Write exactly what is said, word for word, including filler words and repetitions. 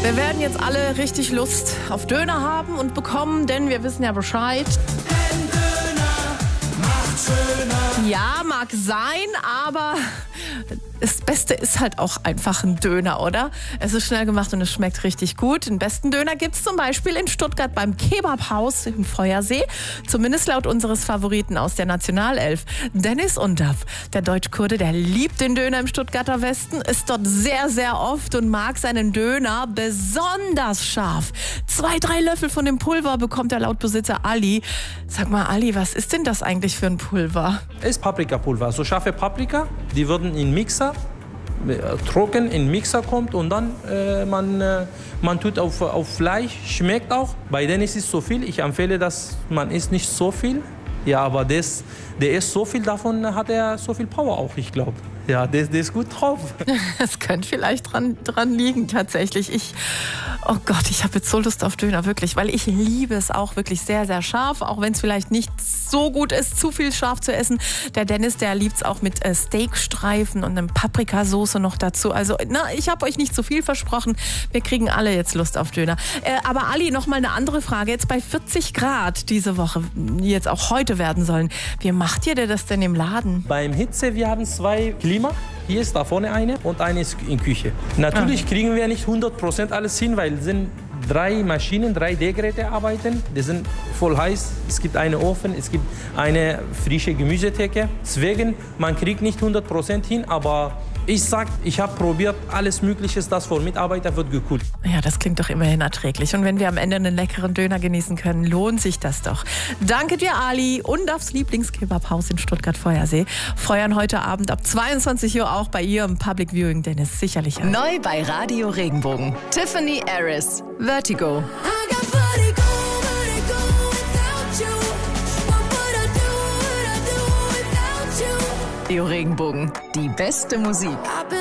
Wir werden jetzt alle richtig Lust auf Döner haben und bekommen, denn wir wissen ja Bescheid. Ein Döner macht schöner. Ja, mag sein, aber das Beste ist halt auch einfach ein Döner, oder? Es ist schnell gemacht und es schmeckt richtig gut. Den besten Döner gibt es zum Beispiel in Stuttgart beim Kebabhaus im Feuersee. Zumindest laut unseres Favoriten aus der Nationalelf, Dennis Undav. Der Deutschkurde, der liebt den Döner im Stuttgarter Westen, ist dort sehr, sehr oft und mag seinen Döner besonders scharf. Zwei, drei Löffel von dem Pulver bekommt er laut Besitzer Ali. Sag mal, Ali, was ist denn das eigentlich für ein Pulver? Es ist Paprikapulver, so scharfe Paprika, die würden in Mixer trocken in Mixer kommt und dann äh, man, äh, man tut auf, auf Fleisch, schmeckt auch. Bei denen ist es so viel, ich empfehle, dass man isst nicht so viel. Ja, aber das, der isst so viel, davon hat er so viel Power auch, ich glaube. Ja, der, der ist gut drauf. Es könnte vielleicht dran, dran liegen, tatsächlich. Ich, oh Gott, ich habe jetzt so Lust auf Döner, wirklich, weil ich liebe es auch wirklich sehr, sehr scharf, auch wenn es vielleicht nicht so gut ist, zu viel scharf zu essen. Der Dennis, der liebt es auch mit äh, Steakstreifen und einem Paprikasauce noch dazu. Also, na, ich habe euch nicht zu viel versprochen. Wir kriegen alle jetzt Lust auf Döner. Äh, aber Ali, noch mal eine andere Frage. Jetzt bei vierzig Grad diese Woche, die jetzt auch heute werden sollen. Wie macht ihr das denn im Laden? Beim Hitze, wir haben zwei Klima. Hier ist da vorne eine und eine ist in Küche. Natürlich kriegen wir nicht hundert Prozent alles hin, weil es sind drei Maschinen, drei D-Geräte arbeiten. Die sind voll heiß. Es gibt einen Ofen, es gibt eine frische Gemüsetheke. Deswegen, man kriegt nicht hundert Prozent hin, aber ich sag, ich habe probiert, alles Mögliche, das für Mitarbeiter wird gekühlt. Ja, das klingt doch immerhin erträglich. Und wenn wir am Ende einen leckeren Döner genießen können, lohnt sich das doch. Danke dir, Ali, und aufs Lieblingskebabhaus in Stuttgart-Feuersee. Feuern heute Abend ab zweiundzwanzig Uhr auch bei ihr im Public Viewing, Dennis, sicherlich auch. Neu bei Radio Regenbogen. Tiffany Harris, Vertigo. Radio Regenbogen, die beste Musik.